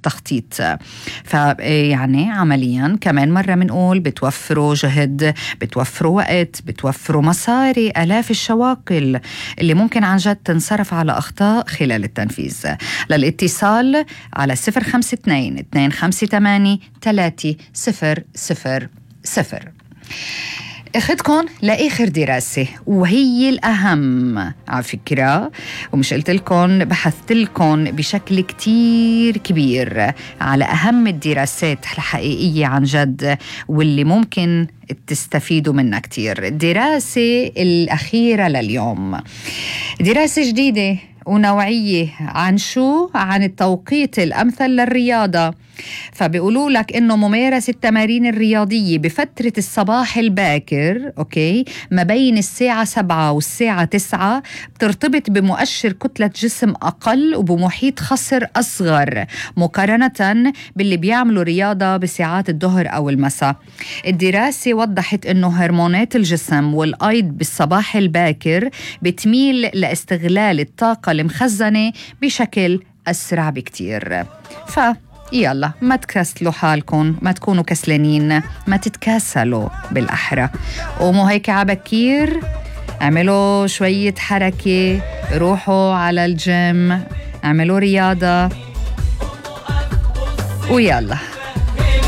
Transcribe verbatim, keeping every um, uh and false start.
التخطيط. فيعني عمليا كمان مرة منقول بتوفروا جهد، بتوفروا وقت، بتوفروا مصاري، آلاف الشواكل اللي ممكن عن جد تنصرف على أخطاء خلال التنفيذ. للاتصال على صفر خمسة اثنين اثنين خمسة ثمانية ثلاثة صفر صفر صفر. اخدكم لآخر دراسة وهي الأهم على فكرة، ومش قلت لكم بحثت لكم بشكل كتير كبير على أهم الدراسات الحقيقية عن جد واللي ممكن تستفيدوا منها كتير. الدراسة الأخيرة لليوم دراسة جديدة ونوعية عن شو؟ عن التوقيت الأمثل للرياضة. فبيقولوا لك إنه ممارسة التمارين الرياضية بفترة الصباح الباكر أوكي ما بين الساعة سبعة والساعة تسعة بترتبط بمؤشر كتلة جسم أقل وبمحيط خصر أصغر مقارنة باللي بيعملوا رياضة بساعات الظهر أو المساء. الدراسة وضحت إنه هرمونات الجسم والأيض بالصباح الباكر بتميل لاستغلال الطاقة المخزنة بشكل أسرع بكتير. ف يلا ما تكسلوا حالكم، ما تكونوا كسلانين، ما تتكاسلوا بالأحرى. قوموا هيك عبكير، اعملوا شوية حركة، روحوا على الجيم، اعملوا رياضة ويلا.